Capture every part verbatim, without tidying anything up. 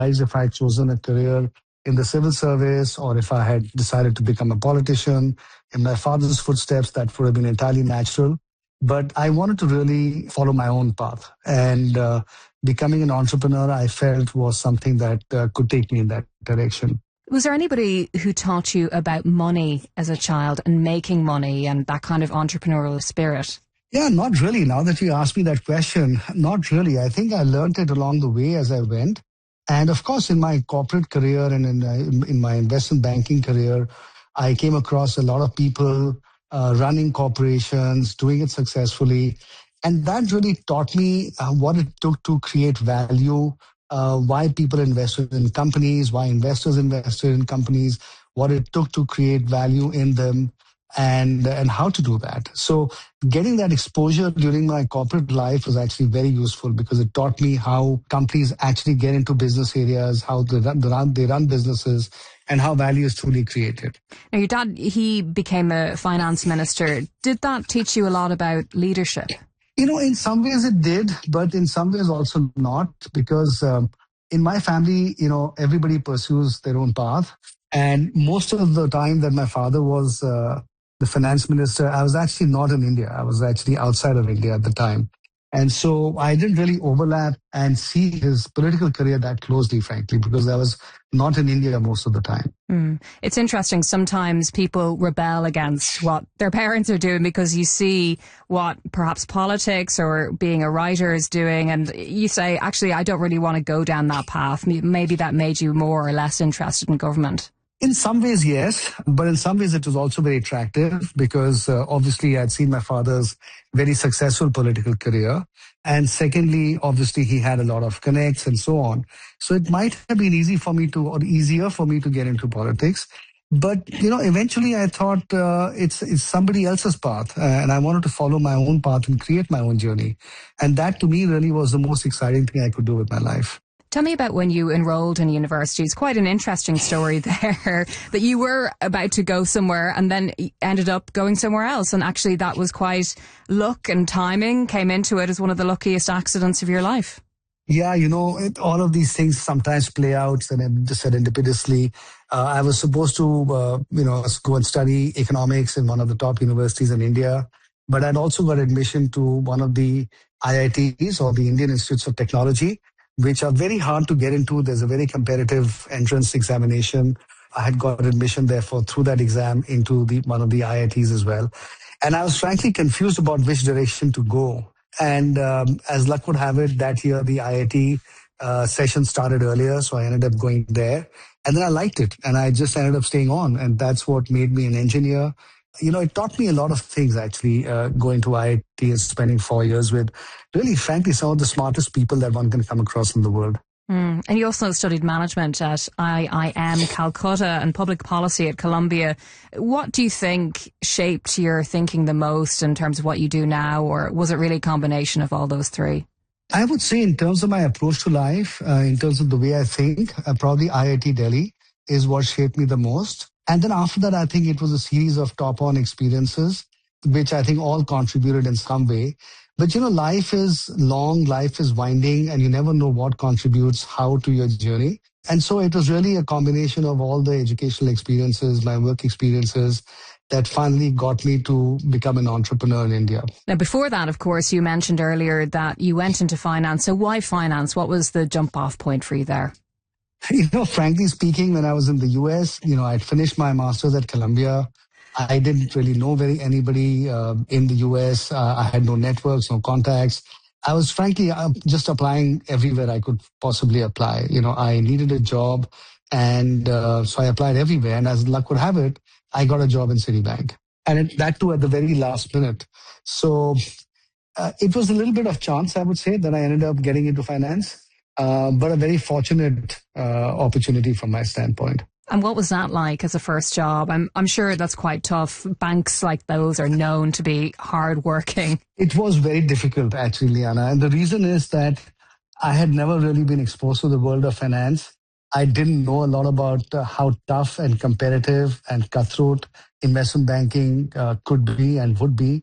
if I had chosen a career in the civil service or if I had decided to become a politician in my father's footsteps, that would have been entirely natural. But I wanted to really follow my own path. And uh, becoming an entrepreneur, I felt was something that uh, could take me in that direction. Was there anybody who taught you about money as a child and making money and that kind of entrepreneurial spirit? Yeah, not really. Now that you ask me that question, not really. I think I learned it along the way as I went. And of course, in my corporate career and in, uh, in my investment banking career, I came across a lot of people uh, running corporations, doing it successfully. And that really taught me uh, what it took to create value, uh, why people invested in companies, why investors invested in companies, what it took to create value in them, and and how to do that. So getting that exposure during my corporate life was actually very useful because it taught me how companies actually get into business areas, how they run, they run, they run businesses, and how value is truly created. Now, your dad, he became a finance minister. Did that teach you a lot about leadership? You know, in some ways it did, but in some ways also not, because um, in my family, you know, everybody pursues their own path. And most of the time that my father was uh, the finance minister, I was actually not in India. I was actually outside of India at the time. And so I didn't really overlap and see his political career that closely, frankly, because I was not in India most of the time. Mm. It's interesting. Sometimes people rebel against what their parents are doing because you see what perhaps politics or being a writer is doing. And you say, actually, I don't really want to go down that path. Maybe that made you more or less interested in government. In some ways, yes, but in some ways it was also very attractive because uh, obviously I'd seen my father's very successful political career. And secondly, obviously he had a lot of connects and so on. So it might have been easy for me to, or easier for me to get into politics. But, you know, eventually I thought uh, it's, it's somebody else's path uh, and I wanted to follow my own path and create my own journey. And that to me really was the most exciting thing I could do with my life. Tell me about when you enrolled in university. It's quite an interesting story there, that you were about to go somewhere and then ended up going somewhere else. And actually that was quite luck and timing came into it as one of the luckiest accidents of your life. Yeah, you know, it, all of these things sometimes play out serendipitously. Uh, I was supposed to, uh, you know, go and study economics in one of the top universities in India. But I'd also got admission to one of the I I Ts or the Indian Institutes of Technology, which are very hard to get into. There's a very competitive entrance examination. I had got admission, therefore, through that exam into the one of the I I Ts as well. And I was frankly confused about which direction to go. And um, as luck would have it, that year the I I T uh, session started earlier, so I ended up going there. And then I liked it, and I just ended up staying on. And that's what made me an engineer. You know, it taught me a lot of things, actually, uh, going to I I T and spending four years with really, frankly, some of the smartest people that one can come across in the world. Mm. And you also studied management at I I M Calcutta and public policy at Columbia. What do you think shaped your thinking the most in terms of what you do now, or was it really a combination of all those three? I would say in terms of my approach to life, uh, in terms of the way I think, uh, probably I I T Delhi is what shaped me the most. And then after that, I think it was a series of top-on experiences, which I think all contributed in some way. But, you know, life is long, life is winding, and you never know what contributes how to your journey. And so it was really a combination of all the educational experiences, my work experiences, that finally got me to become an entrepreneur in India. Now, before that, of course, you mentioned earlier that you went into finance. So why finance? What was the jump-off point for you there? You know, frankly speaking, when I was in the U S, you know, I'd finished my master's at Columbia. I didn't really know very anybody uh, in the U S. Uh, I had no networks, no contacts. I was frankly uh, just applying everywhere I could possibly apply. You know, I needed a job, and uh, so I applied everywhere. And as luck would have it, I got a job in Citibank, and it, that too at the very last minute. So uh, it was a little bit of chance, I would say, that I ended up getting into finance. Uh, but a very fortunate uh, opportunity from my standpoint. And what was that like as a first job? I'm I'm sure that's quite tough. Banks like those are known to be hardworking. It was very difficult, actually, Liana. And the reason is that I had never really been exposed to the world of finance. I didn't know a lot about uh, how tough and competitive and cutthroat investment banking uh, could be and would be.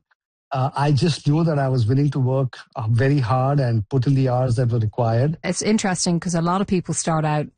Uh, I just knew that I was willing to work uh, very hard and put in the hours that were required. It's interesting because a lot of people start out